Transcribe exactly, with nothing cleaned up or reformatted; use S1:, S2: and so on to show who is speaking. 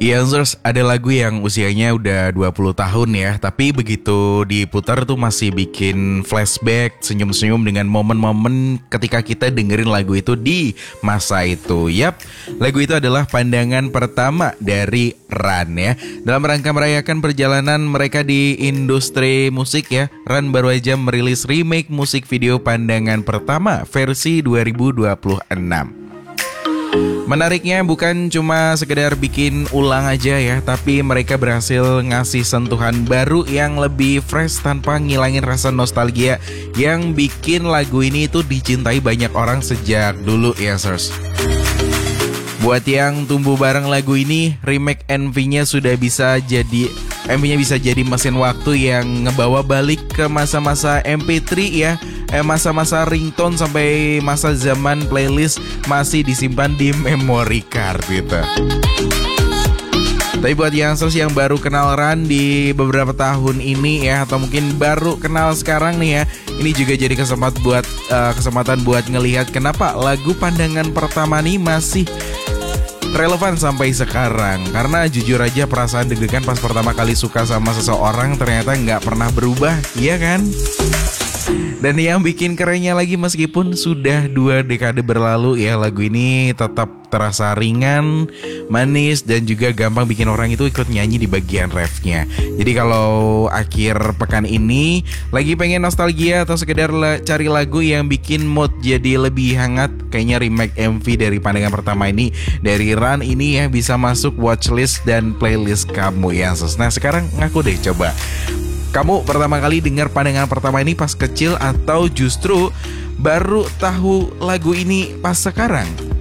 S1: Iya, terus ada lagu yang usianya udah dua puluh tahun ya, tapi begitu diputar tuh masih bikin flashback, senyum-senyum dengan momen-momen ketika kita dengerin lagu itu di masa itu. Yap, lagu itu adalah Pandangan Pertama dari Ran ya. Dalam rangka merayakan perjalanan mereka di industri musik ya, Ran baru aja merilis remake musik video Pandangan Pertama versi dua ribu dua puluh enam. Menariknya bukan cuma sekedar bikin ulang aja ya, tapi mereka berhasil ngasih sentuhan baru yang lebih fresh tanpa ngilangin rasa nostalgia yang bikin lagu ini tuh dicintai banyak orang sejak dulu ya, sirs. Buat yang tumbuh bareng lagu ini, remake M V-nya sudah bisa jadi M V-nya bisa jadi mesin waktu yang ngebawa balik ke masa-masa M P tiga ya, eh, masa-masa ringtone sampai masa zaman playlist masih disimpan di memory card gitu. Tapi buat yang yang baru kenal Ran di beberapa tahun ini ya, atau mungkin baru kenal sekarang nih ya, ini juga jadi kesempatan buat uh, kesempatan buat ngelihat kenapa lagu Pandangan Pertama nih masih relevan sampai sekarang. Karena jujur aja perasaan deg-degan pas pertama kali suka sama seseorang ternyata nggak pernah berubah, iya kan? Dan yang bikin kerennya lagi, meskipun sudah dua dekade berlalu ya, lagu ini tetap terasa ringan, manis, dan juga gampang bikin orang itu ikut nyanyi di bagian refnya. Jadi kalau akhir pekan ini lagi pengen nostalgia atau sekedar la- cari lagu yang bikin mood jadi lebih hangat, kayaknya remake M V dari Pandangan Pertama ini dari Ran ini ya bisa masuk watchlist dan playlist kamu ya. Nah sekarang ngaku deh, coba kamu pertama kali dengar Pandangan Pertama ini pas kecil atau justru baru tahu lagu ini pas sekarang?